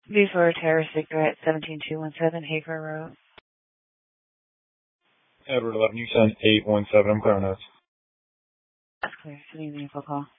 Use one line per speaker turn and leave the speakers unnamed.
Before Terror Cigarette, 17217 Hafer Road.
Edward 11, you sent 817. I'm clear notes.
That's clear. Sending the info call.